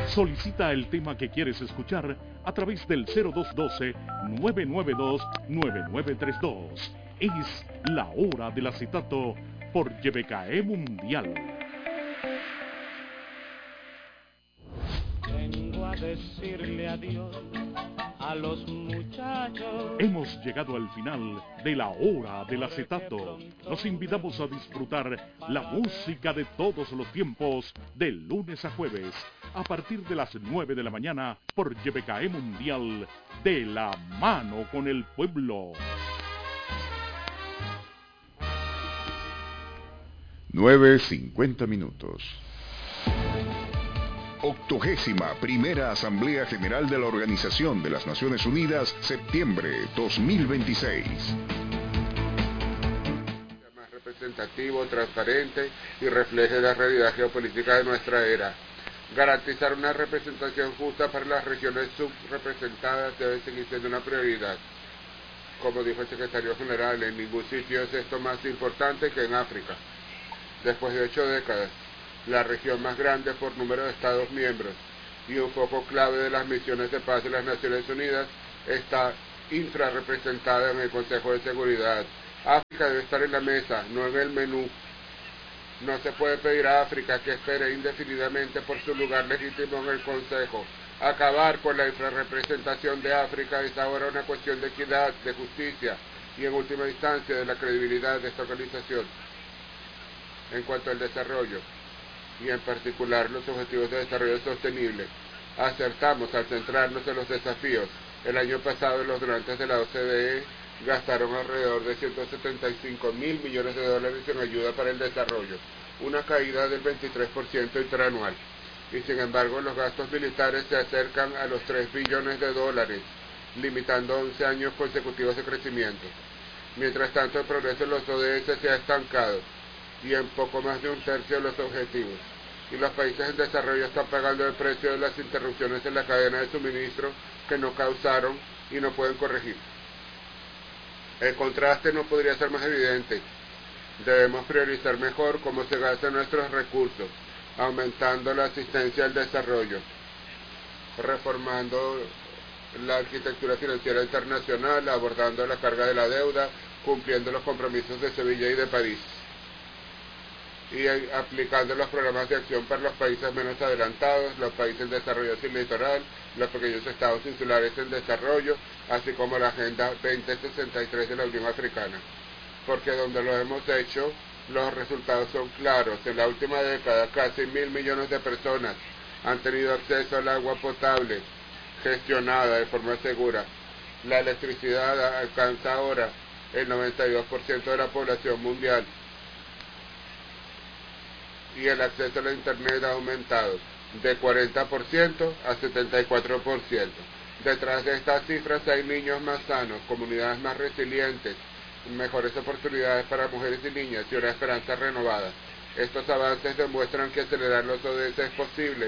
Solicita el tema que quieres escuchar a través del 0212-992-9932. Es la hora del acetato por YBKE Mundial. Vengo a decirle adiós a los muchachos. Hemos llegado al final de la hora del acetato. Los invitamos a disfrutar la música de todos los tiempos de lunes a jueves a partir de las 9 de la mañana por YBKE Mundial, de la mano con el pueblo. 9:50. 81ª Asamblea General de la Organización de las Naciones Unidas, septiembre 2026. Más representativo, transparente y refleje la realidad geopolítica de nuestra era. Garantizar una representación justa para las regiones subrepresentadas debe seguir siendo una prioridad. Como dijo el secretario general, en ningún sitio es esto más importante que en África. Después de 8 décadas, la región más grande por número de Estados miembros y un foco clave de las misiones de paz de las Naciones Unidas, está infrarrepresentada en el Consejo de Seguridad. África debe estar en la mesa, no en el menú. No se puede pedir a África que espere indefinidamente por su lugar legítimo en el Consejo. Acabar con la infrarrepresentación de África es ahora una cuestión de equidad, de justicia y en última instancia de la credibilidad de esta organización. En cuanto al desarrollo, y en particular los objetivos de desarrollo sostenible, acertamos al centrarnos en los desafíos. El año pasado los donantes de la OCDE gastaron alrededor de 175.000 millones de dólares en ayuda para el desarrollo, una caída del 23% interanual. Y sin embargo los gastos militares se acercan a los 3 billones de dólares, limitando 11 años consecutivos de crecimiento. Mientras tanto el progreso en los ODS se ha estancado y en poco más de un tercio de los objetivos, y los países en desarrollo están pagando el precio de las interrupciones en la cadena de suministro que no causaron y no pueden corregir. El contraste no podría ser más evidente. Debemos priorizar mejor cómo se gastan nuestros recursos, aumentando la asistencia al desarrollo, reformando la arquitectura financiera internacional, abordando la carga de la deuda, cumpliendo los compromisos de Sevilla y de París, y aplicando los programas de acción para los países menos adelantados, los países en desarrollo sin litoral, los pequeños estados insulares en desarrollo, así como la Agenda 2063 de la Unión Africana. Porque donde lo hemos hecho, los resultados son claros. En la última década, casi 1.000 millones de personas han tenido acceso al agua potable, gestionada de forma segura. La electricidad alcanza ahora el 92% de la población mundial. Y el acceso a la Internet ha aumentado de 40% a 74%. Detrás de estas cifras hay niños más sanos, comunidades más resilientes, mejores oportunidades para mujeres y niñas y una esperanza renovada. Estos avances demuestran que acelerar los ODS es posible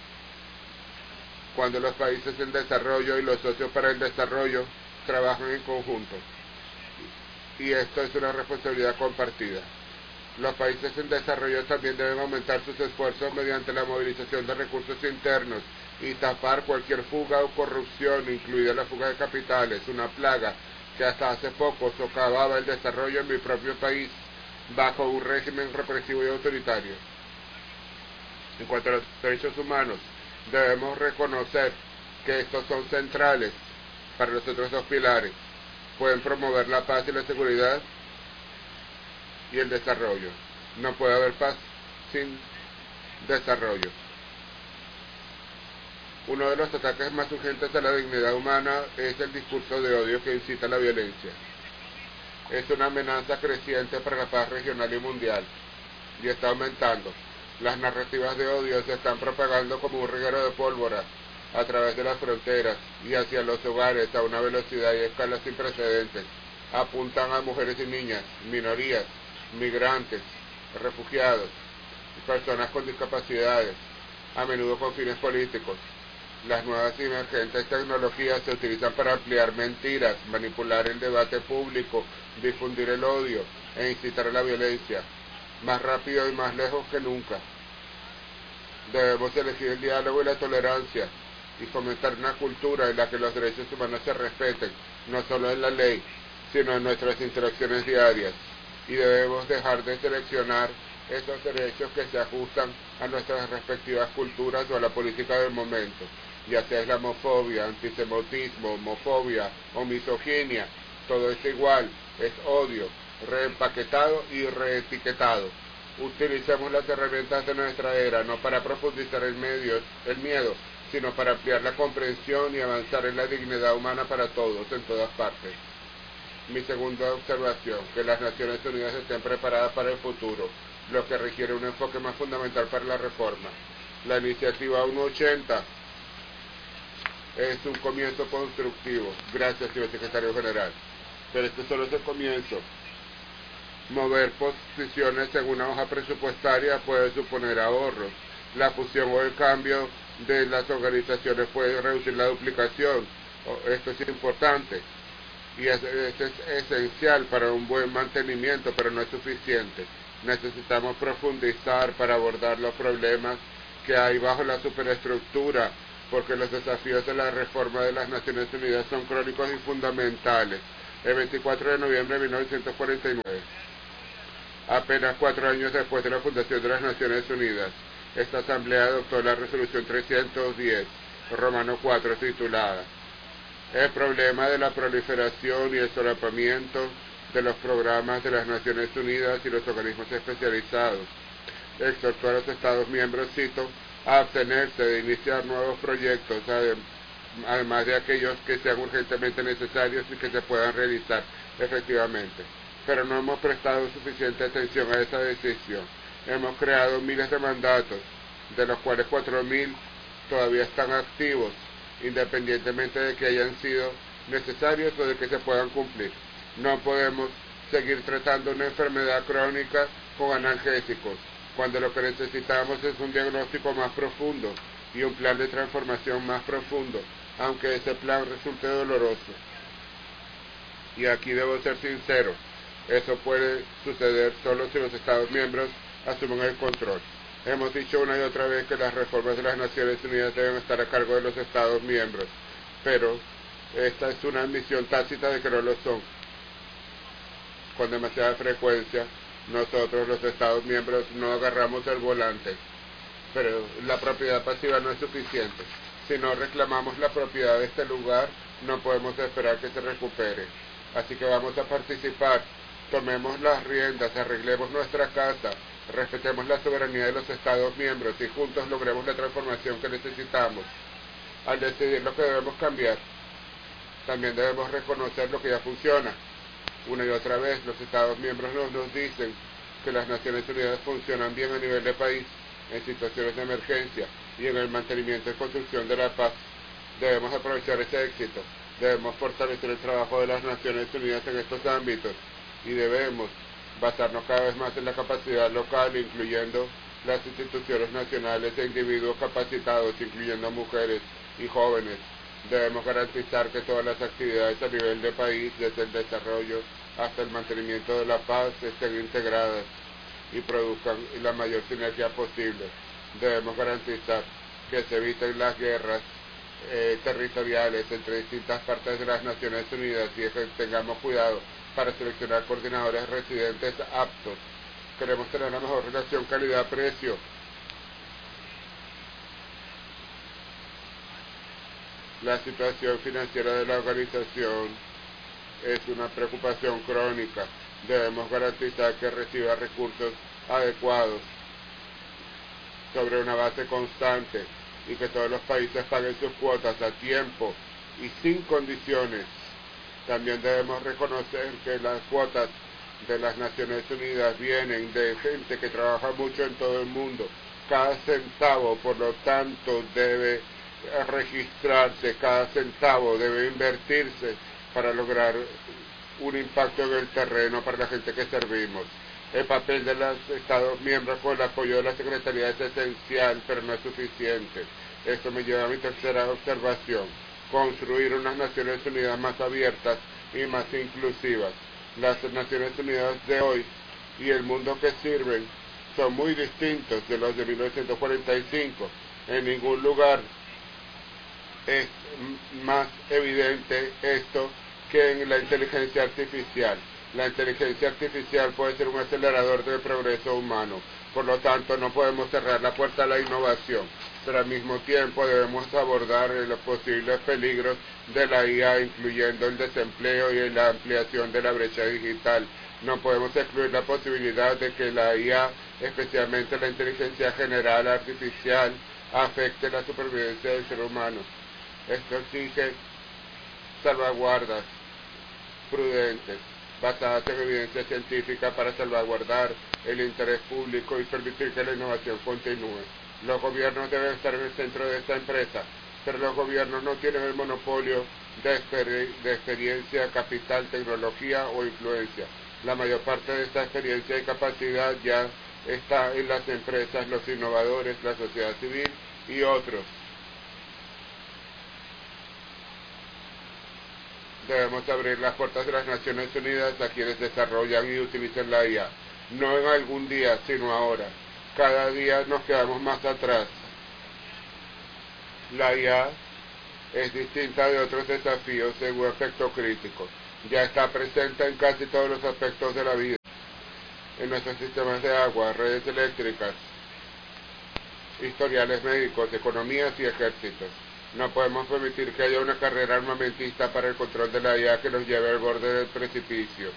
cuando los países en desarrollo y los socios para el desarrollo trabajan en conjunto. Y esto es una responsabilidad compartida. Los países en desarrollo también deben aumentar sus esfuerzos mediante la movilización de recursos internos y tapar cualquier fuga o corrupción, incluida la fuga de capitales, una plaga que hasta hace poco socavaba el desarrollo en mi propio país bajo un régimen represivo y autoritario. En cuanto a los derechos humanos, debemos reconocer que estos son centrales para los otros dos pilares. Pueden promover la paz y la seguridad y el desarrollo. No puede haber paz sin desarrollo. Uno de los ataques más urgentes a la dignidad humana es el discurso de odio que incita a la violencia. Es una amenaza creciente para la paz regional y mundial, y está aumentando. Las narrativas de odio se están propagando como un reguero de pólvora a través de las fronteras y hacia los hogares a una velocidad y escala sin precedentes. Apuntan a mujeres y niñas, minorías, migrantes, refugiados, personas con discapacidades, a menudo con fines políticos. Las nuevas y emergentes tecnologías se utilizan para ampliar mentiras, manipular el debate público, difundir el odio e incitar a la violencia, más rápido y más lejos que nunca. Debemos elegir el diálogo y la tolerancia y fomentar una cultura en la que los derechos humanos se respeten, no solo en la ley, sino en nuestras interacciones diarias. Y debemos dejar de seleccionar esos derechos que se ajustan a nuestras respectivas culturas o a la política del momento, ya sea islamofobia, antisemitismo, homofobia o misoginia. Todo es igual, es odio, reempaquetado y reetiquetado. Utilicemos las herramientas de nuestra era, no para profundizar el miedo, sino para ampliar la comprensión y avanzar en la dignidad humana para todos, en todas partes. Mi segunda observación, que las Naciones Unidas estén preparadas para el futuro, lo que requiere un enfoque más fundamental para la reforma. La iniciativa 180 es un comienzo constructivo. Gracias, señor secretario general. Pero este solo es el comienzo. Mover posiciones en una hoja presupuestaria puede suponer ahorros. La fusión o el cambio de las organizaciones puede reducir la duplicación. Esto es importante y es esencial para un buen mantenimiento, pero no es suficiente. Necesitamos profundizar para abordar los problemas que hay bajo la superestructura, porque los desafíos de la reforma de las Naciones Unidas son crónicos y fundamentales. El 24 de noviembre de 1949, apenas 4 años después de la fundación de las Naciones Unidas, esta Asamblea adoptó la resolución 310, Romano 4, titulada El problema de la proliferación y el solapamiento de los programas de las Naciones Unidas y los organismos especializados. Exhortó a los Estados miembros, cito, a abstenerse de iniciar nuevos proyectos, además de aquellos que sean urgentemente necesarios y que se puedan realizar efectivamente. Pero no hemos prestado suficiente atención a esa decisión. Hemos creado miles de mandatos, de los cuales 4.000 todavía están activos, independientemente de que hayan sido necesarios o de que se puedan cumplir. No podemos seguir tratando una enfermedad crónica con analgésicos, cuando lo que necesitamos es un diagnóstico más profundo y un plan de transformación más profundo, aunque ese plan resulte doloroso. Y aquí debo ser sincero, eso puede suceder solo si los Estados miembros asumen el control. Hemos dicho una y otra vez que las reformas de las Naciones Unidas deben estar a cargo de los Estados miembros, pero esta es una admisión tácita de que no lo son. Con demasiada frecuencia, nosotros los Estados miembros no agarramos el volante, pero la propiedad pasiva no es suficiente. Si no reclamamos la propiedad de este lugar, no podemos esperar que se recupere. Así que vamos a participar, tomemos las riendas, arreglemos nuestra casa, respetemos la soberanía de los Estados miembros y juntos logremos la transformación que necesitamos. Al decidir lo que debemos cambiar, también debemos reconocer lo que ya funciona. Una y otra vez los Estados miembros nos dicen que las Naciones Unidas funcionan bien a nivel de país, en situaciones de emergencia y en el mantenimiento y construcción de la paz. Debemos aprovechar ese éxito, debemos fortalecer el trabajo de las Naciones Unidas en estos ámbitos y debemos basarnos cada vez más en la capacidad local, incluyendo las instituciones nacionales e individuos capacitados, incluyendo mujeres y jóvenes. Debemos garantizar que todas las actividades a nivel de país, desde el desarrollo hasta el mantenimiento de la paz, estén integradas y produzcan la mayor sinergia posible. Debemos garantizar que se eviten las guerras territoriales entre distintas partes de las Naciones Unidas y que tengamos cuidado para seleccionar coordinadores residentes aptos. Queremos tener una mejor relación calidad-precio. La situación financiera de la organización es una preocupación crónica. Debemos garantizar que reciba recursos adecuados sobre una base constante y que todos los países paguen sus cuotas a tiempo y sin condiciones. También debemos reconocer que las cuotas de las Naciones Unidas vienen de gente que trabaja mucho en todo el mundo. Cada centavo, por lo tanto, debe registrarse, cada centavo debe invertirse para lograr un impacto en el terreno para la gente que servimos. El papel de los Estados miembros con el apoyo de la Secretaría es esencial, pero no es suficiente. Esto me lleva a mi tercera observación: construir unas Naciones Unidas más abiertas y más inclusivas. Las Naciones Unidas de hoy y el mundo que sirven son muy distintos de los de 1945. En ningún lugar es más evidente esto que en la inteligencia artificial. La inteligencia artificial puede ser un acelerador del progreso humano, por lo tanto no podemos cerrar la puerta a la innovación, pero al mismo tiempo debemos abordar los posibles peligros de la IA, incluyendo el desempleo y la ampliación de la brecha digital. No podemos excluir la posibilidad de que la IA, especialmente la inteligencia general artificial, afecte la supervivencia del ser humano. Esto exige salvaguardas prudentes, basadas en evidencia científica para salvaguardar el interés público y permitir que la innovación continúe. Los gobiernos deben estar en el centro de esta empresa, pero los gobiernos no tienen el monopolio de experiencia, capital, tecnología o influencia. La mayor parte de esta experiencia y capacidad ya está en las empresas, los innovadores, la sociedad civil y otros. Debemos abrir las puertas de las Naciones Unidas a quienes desarrollan y utilizan la IA. No en algún día, sino ahora. Cada día nos quedamos más atrás. La IA es distinta de otros desafíos según efecto crítico. Ya está presente en casi todos los aspectos de la vida. En nuestros sistemas de agua, redes eléctricas, historiales médicos, economías y ejércitos. No podemos permitir que haya una carrera armamentista para el control de la IA que nos lleve al borde del precipicio.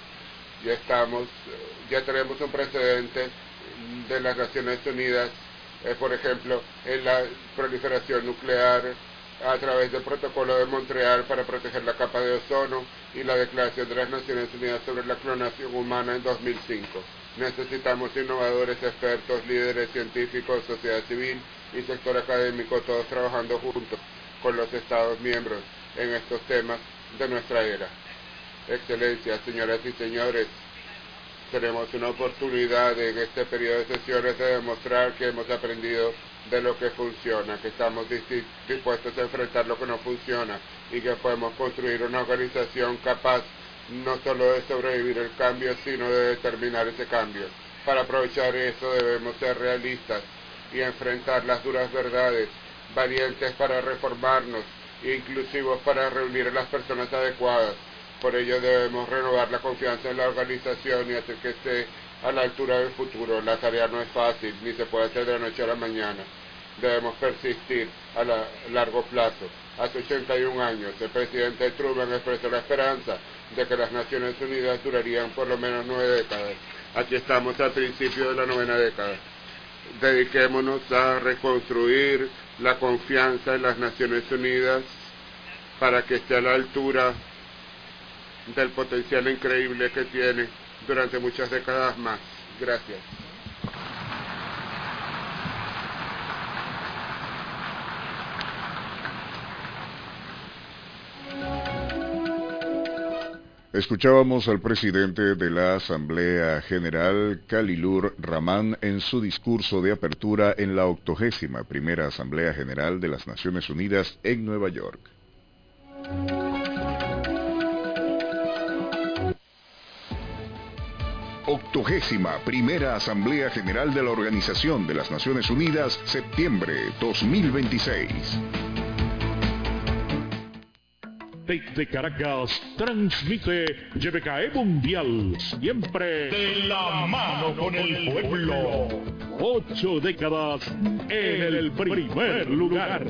Ya tenemos un precedente de las Naciones Unidas, por ejemplo, en la proliferación nuclear a través del Protocolo de Montreal para proteger la capa de ozono y la Declaración de las Naciones Unidas sobre la clonación humana en 2005. Necesitamos innovadores, expertos, líderes científicos, sociedad civil y sector académico, todos trabajando juntos con los Estados miembros en estos temas de nuestra era. Excelencias, señoras y señores, tenemos una oportunidad en este periodo de sesiones de demostrar que hemos aprendido de lo que funciona, que estamos dispuestos a enfrentar lo que no funciona y que podemos construir una organización capaz no solo de sobrevivir el cambio, sino de determinar ese cambio. Para aprovechar eso debemos ser realistas y enfrentar las duras verdades, valientes para reformarnos e inclusivos para reunir a las personas adecuadas. Por ello debemos renovar la confianza en la organización y hacer que esté a la altura del futuro. La tarea no es fácil, ni se puede hacer de la noche a la mañana. Debemos persistir a largo plazo. Hace 81 años, el presidente Truman expresó la esperanza de que las Naciones Unidas durarían por lo menos 9 décadas. Aquí estamos al principio de la 9ª década. Dediquémonos a reconstruir la confianza en las Naciones Unidas para que esté a la altura del potencial increíble que tiene durante muchas décadas más. Gracias. Escuchábamos al presidente de la Asamblea General, Khalilur Rahman, en su discurso de apertura en la 81ª Asamblea General de las Naciones Unidas en Nueva York. Octogésima Primera Asamblea General de la Organización de las Naciones Unidas, septiembre 2026. Desde Caracas, transmite YBKE Mundial, siempre de la mano con el pueblo. 8 décadas en el primer lugar.